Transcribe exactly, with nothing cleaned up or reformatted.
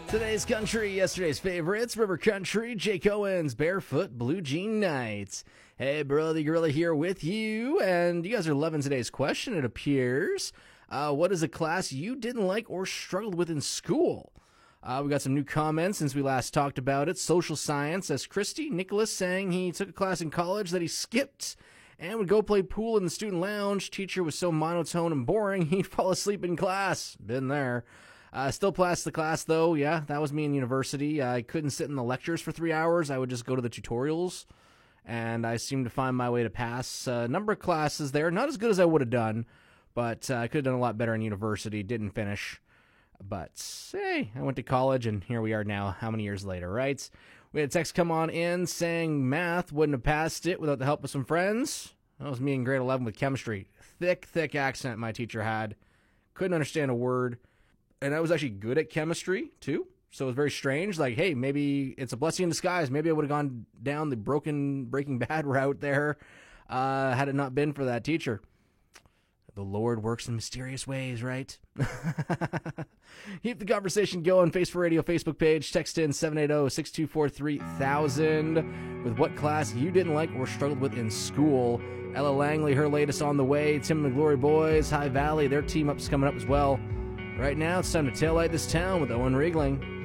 Today's country, yesterday's favorites, River Country, Jake Owens, Barefoot, Blue Jean Knights. Hey, Brother Gorilla here with you, and you guys are loving today's question, it appears. Uh, what is a class you didn't like or struggled with in school? Uh, we got some new comments since we last talked about it. Social science, as Christy Nicholas saying he took a class in college that he skipped and would go play pool in the student lounge. Teacher was so monotone and boring, he'd fall asleep in class. Been there. Uh, still passed the class, though. Yeah, that was me in university. I couldn't sit in the lectures for three hours. I would just go to the tutorials, and I seemed to find my way to pass a number of classes there. Not as good as I would have done, but uh, I could have done a lot better in university. Didn't finish. But, hey, I went to college, and here we are now, how many years later, right? We had a text come on in saying math wouldn't have passed it without the help of some friends. That was me in grade eleven with chemistry. Thick, thick accent my teacher had. Couldn't understand a word. And I was actually good at chemistry, too. So it was very strange. Like, hey, maybe it's a blessing in disguise. Maybe I would have gone down the broken Breaking Bad route there uh, had it not been for that teacher. The Lord works in mysterious ways, right? Keep the conversation going. Face for Radio Facebook page. Text in seven eight zero, six two four, three thousand with what class you didn't like or struggled with in school. Ella Langley, her latest on the way. Tim and the Glory Boys, High Valley, their team-up's coming up as well. Right now, it's time to taillight this town with Owen Riegling.